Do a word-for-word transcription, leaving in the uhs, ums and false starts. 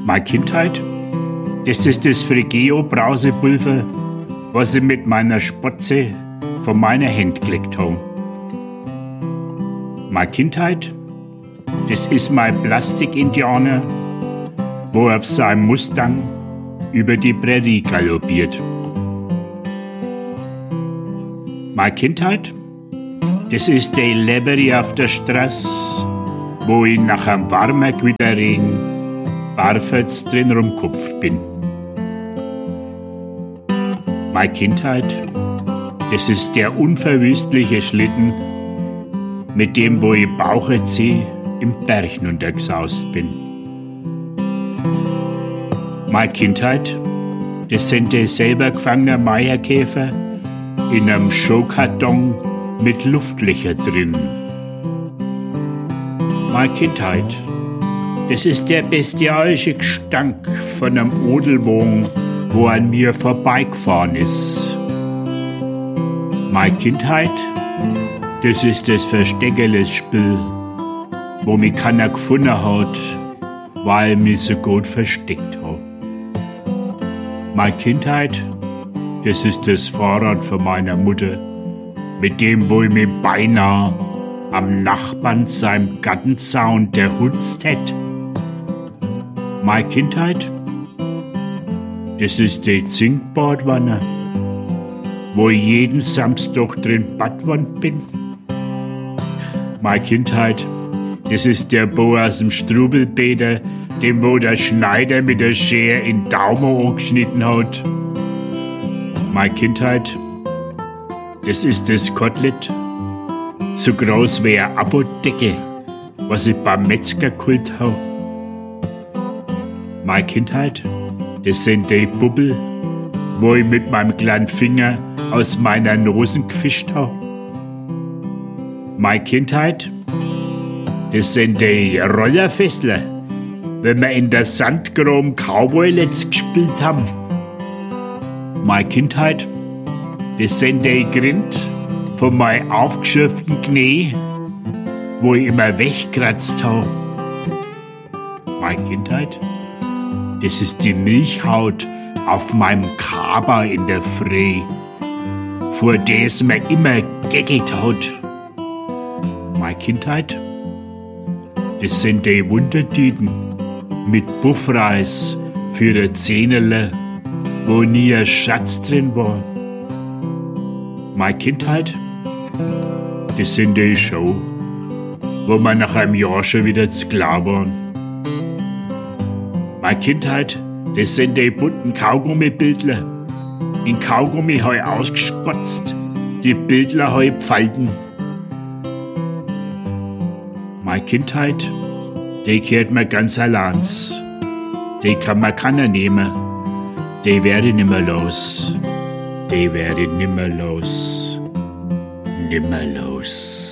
Meine Kindheit, das ist das Frigeo-Brausepulver, was ich mit meiner Spotze von meiner Hand gelegt habe. Meine Kindheit, das ist mein Plastik-Indianer, wo auf seinem Mustang über die Prärie galoppiert. Meine Kindheit, das ist der Leberi auf der Straße, wo ich nach einem warmen Gewitterregen barfuß drin rumkupft bin. Meine Kindheit, das ist der unverwüstliche Schlitten, mit dem, wo ich Baucherzeh im Berg runtergesaust bin. Meine Kindheit, das sind die selber gefangenen Meierkäfer in einem Showkarton mit Luftlöcher drin. Meine Kindheit, das ist der bestialische Gestank von einem Odelwogen, wo an mir vorbeigefahren ist. Meine Kindheit, das ist das versteckeles Spiel, wo mich keiner gefunden hat, weil ich mich so gut versteckt habe. Meine Kindheit, das ist das Fahrrad von meiner Mutter, mit dem, wo ich mich beinahe am Nachbarn seinem Gartenzaun der Hutzt hätt. Meine Kindheit, das ist die Zinkbadwanne, wo ich jeden Samstag drin Badwann bin. Meine Kindheit, das ist der Bo aus dem Strubelbäder, dem wo der Schneider mit der Schere in den Daumen angeschnitten hat. Meine Kindheit, das ist das Kotelett, so groß wie ein Abodeckel, was ich beim Metzger geholt habe. Meine Kindheit, das sind die Bubbel, wo ich mit meinem kleinen Finger aus meiner Nose gefischt habe. Meine Kindheit, das sind die Rollerfessler, wenn wir in der Sandgrom Cowboy-Letz gespielt haben. Meine Kindheit, das sind die Grind von meinem aufgeschürften Knie, wo ich immer wegkratzt habe. Meine Kindheit, das ist die Milchhaut auf meinem Kaba in der Früh, vor der es mir immer geckelt hat. Meine Kindheit, das sind die Wundertüten mit Buffreis für die Zähnerle, wo nie ein Schatz drin war. Meine Kindheit, das sind die Show, wo wir nach einem Jahr schon wieder zu klar waren. Meine Kindheit, das sind die bunten Kaugummibildler. In Kaugummi hab ich ausgespotzt, die Bildler hab ich pfalten. Meine Kindheit, die gehört mir ganz allein. Die kann mir keiner nehmen. Die werde ich nimmer los. Die werde ich nimmer los. Nimmer los.